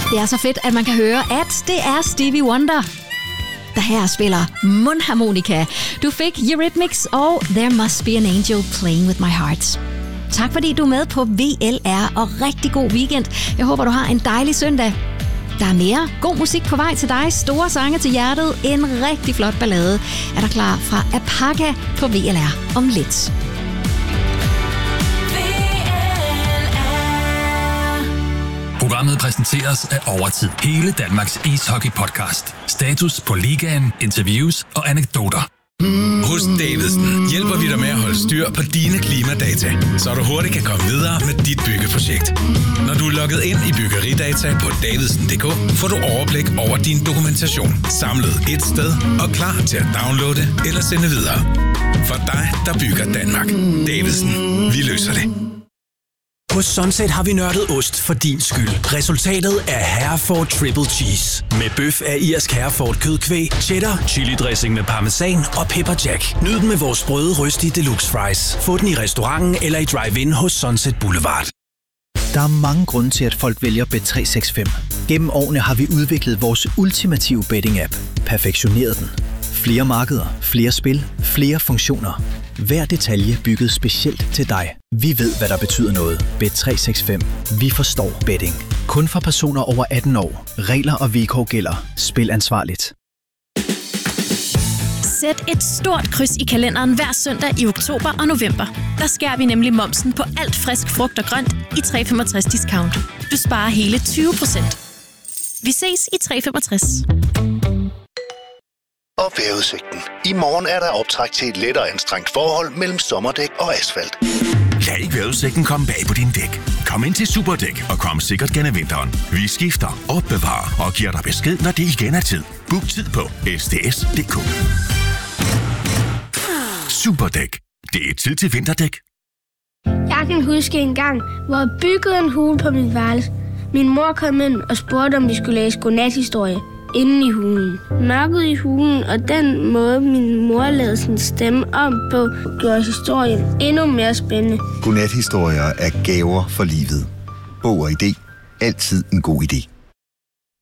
Det er så fedt, at man kan høre, at det er Stevie Wonder, der her spiller mundharmonika. Du fik Eurythmics og There Must Be an Angel Playing With My Heart. Tak fordi du er med på VLR, og rigtig god weekend. Jeg håber, du har en dejlig søndag. Der er mere god musik på vej til dig. Store sange til hjertet. En rigtig flot ballade er der klar fra Apaka på VLR om lidt. Programmet præsenteres af Overtid. Hele Danmarks ishockey-podcast. Status på ligaen, interviews og anekdoter. Hos Davidsen hjælper vi dig med at holde styr på dine klimadata, så du hurtigt kan komme videre med dit byggeprojekt. Når du er logget ind i byggeridata på davidsen.dk, får du overblik over din dokumentation, samlet et sted og klar til at downloade eller sende videre. For dig, der bygger Danmark. Davidsen. Vi løser det. Hos Sunset har vi nørdet ost for din skyld. Resultatet er Hereford Triple Cheese. Med bøf af irsk Hereford kødkvæg, cheddar, chili dressing med parmesan og pepper jack. Nyd den med vores sprøde røstige deluxe fries. Få den i restauranten eller i drive-in hos Sunset Boulevard. Der er mange grunde til, at folk vælger Bet365. Gennem årene har vi udviklet vores ultimative betting-app. Perfektioneret den. Flere markeder, flere spil, flere funktioner. Hver detalje bygget specielt til dig. Vi ved, hvad der betyder noget. Bet365. Vi forstår betting. Kun for personer over 18 år. Regler og vilkår gælder. Spil ansvarligt. Sæt et stort kryds i kalenderen hver søndag i oktober og november. Der skærer vi nemlig momsen på alt frisk frugt og grønt i 365 discount. Du sparer hele 20%. Vi ses i 365. Og vejrudsigten. I morgen er der optræk til et lettere anstrengt forhold mellem sommerdæk og asfalt. Lad ikke vejrudsigten komme bag på din dæk. Kom ind til Superdæk og kom sikkert gennem vinteren. Vi skifter, opbevarer og giver dig besked, når det igen er tid. Book tid på sds.dk. Superdæk. Det er tid til vinterdæk. Jeg kan huske en gang, hvor jeg byggede en hule på mit værelse. Min mor kom ind og spurgte, om vi skulle læse godnathistorie inde i hulen. Mørket i hulen og den måde, min mor lavede sin stemme om på, gjorde historien endnu mere spændende. Godnathistorier er gaver for livet. Bog og idé. Altid en god idé.